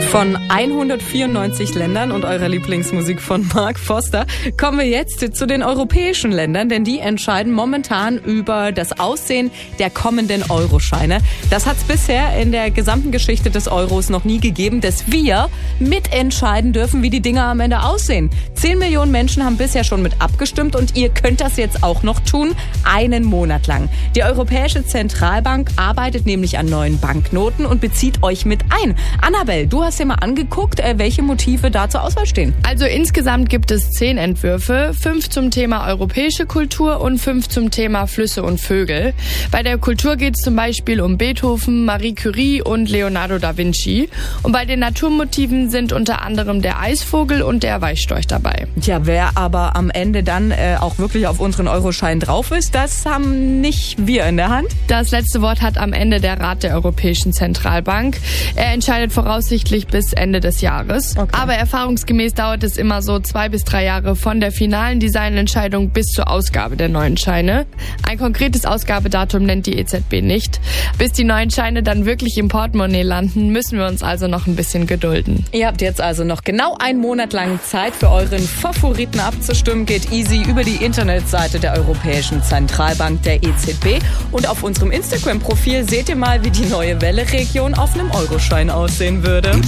Von 194 Ländern und eurer Lieblingsmusik von Mark Foster kommen wir jetzt zu den europäischen Ländern, denn die entscheiden momentan über das Aussehen der kommenden Euroscheine. Das hat es bisher in der gesamten Geschichte des Euros noch nie gegeben, dass wir mitentscheiden dürfen, wie die Dinger am Ende aussehen. 10 Millionen Menschen haben bisher schon mit abgestimmt und ihr könnt das jetzt auch noch tun, einen Monat lang. Die Europäische Zentralbank arbeitet nämlich an neuen Banknoten und bezieht euch mit ein. Annabelle, du hast dir mal angeguckt, welche Motive da zur Auswahl stehen. Also insgesamt gibt es 10 Entwürfe, 5 zum Thema europäische Kultur und 5 zum Thema Flüsse und Vögel. Bei der Kultur geht es zum Beispiel um Beethoven, Marie Curie und Leonardo da Vinci. Und bei den Naturmotiven sind unter anderem der Eisvogel und der Weißstorch dabei. Tja, wer aber am Ende dann auch wirklich auf unseren Euroschein drauf ist, das haben nicht wir in der Hand. Das letzte Wort hat am Ende der Rat der Europäischen Zentralbank. Er entscheidet voraussichtlich bis Ende des Jahres. Okay. Aber erfahrungsgemäß dauert es immer so 2 bis 3 Jahre von der finalen Designentscheidung bis zur Ausgabe der neuen Scheine. Ein konkretes Ausgabedatum nennt die EZB nicht. Bis die neuen Scheine dann wirklich im Portemonnaie landen, müssen wir uns also noch ein bisschen gedulden. Ihr habt jetzt also noch genau einen Monat lang Zeit, für euren Favoriten abzustimmen. Geht easy über die Internetseite der Europäischen Zentralbank, der EZB. Und auf unserem Instagram-Profil seht ihr mal, wie die neue Welle-Region auf einem Euroschein aussehen würde.